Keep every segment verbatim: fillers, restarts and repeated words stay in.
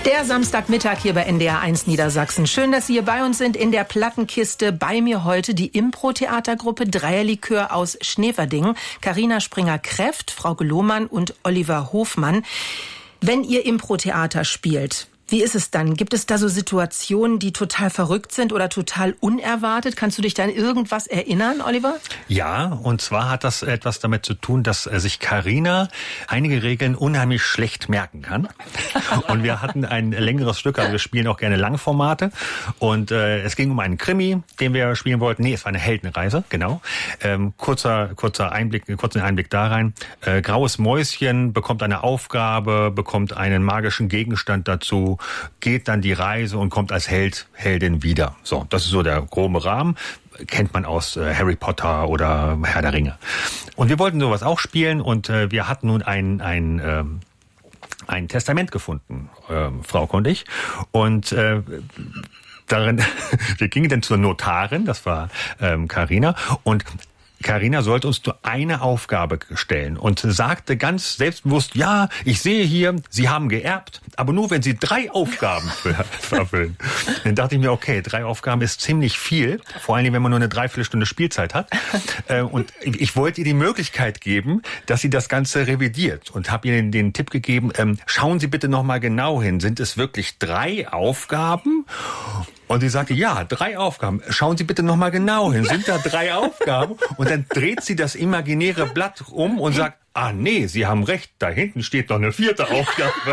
Der Samstagmittag hier bei N D R eins Niedersachsen. Schön, dass Sie hier bei uns sind in der Plattenkiste. Bei mir heute die Impro-Theatergruppe Dreierlikör aus Schneverdingen. Carina Springer-Kreft, Frauke Lohmann und Oliver Hofmann. Wenn ihr Impro-Theater spielt, wie ist es dann? Gibt es da so Situationen, die total verrückt sind oder total unerwartet? Kannst du dich da an irgendwas erinnern, Oliver? Ja, und zwar hat das etwas damit zu tun, dass sich Carina einige Regeln unheimlich schlecht merken kann. Und wir hatten ein längeres Stück, also wir spielen auch gerne Langformate. Und äh, es ging um einen Krimi, den wir spielen wollten. Nee, es war eine Heldenreise, genau. Ähm, kurzer kurzer Einblick, kurzen Einblick da rein. Äh, Graues Mäuschen bekommt eine Aufgabe, bekommt einen magischen Gegenstand dazu, geht dann die Reise und kommt als Held, Heldin wieder. So, das ist so der grobe Rahmen. Kennt man aus äh, Harry Potter oder Herr der Ringe. Und wir wollten sowas auch spielen und äh, wir hatten nun ein, ein, äh, ein Testament gefunden, äh, Frauke und ich. Und äh, darin, wir gingen dann zur Notarin, das war ähm, Carina, und Carina sollte uns nur eine Aufgabe stellen und sagte ganz selbstbewusst, ja, ich sehe hier, Sie haben geerbt, aber nur wenn Sie drei Aufgaben erfüllen. Dann dachte ich mir, okay, drei Aufgaben ist ziemlich viel, vor allem wenn man nur eine Dreiviertelstunde Spielzeit hat. Und ich wollte ihr die Möglichkeit geben, dass sie das Ganze revidiert und habe ihr den, den Tipp gegeben, schauen Sie bitte noch mal genau hin, sind es wirklich drei Aufgaben? Und sie sagte, ja, drei Aufgaben. Schauen Sie bitte noch mal genau hin. Sind da drei Aufgaben? Und dann dreht sie das imaginäre Blatt um und sagt, ah nee, Sie haben recht, da hinten steht noch eine vierte Aufgabe.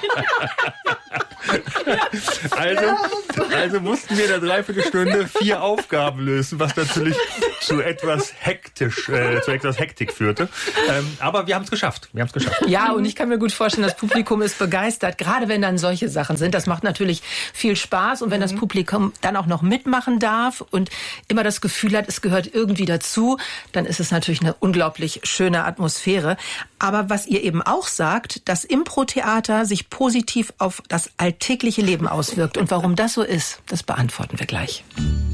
also, also mussten wir in der Dreiviertelstunde vier Aufgaben lösen, was natürlich zu etwas hektisch, äh, zu etwas Hektik führte. Ähm, aber wir haben es geschafft. Wir haben es geschafft. Ja, und ich kann mir gut vorstellen, das Publikum ist begeistert, gerade wenn dann solche Sachen sind. Das macht natürlich viel Spaß und wenn das Publikum dann auch noch mitmachen darf und immer das Gefühl hat, es gehört irgendwie dazu, dann ist es natürlich eine unglaublich schöne Atmosphäre. Aber was ihr eben auch sagt, dass Impro-Theater sich positiv auf das alltägliche Leben auswirkt. Und warum das so ist, das beantworten wir gleich.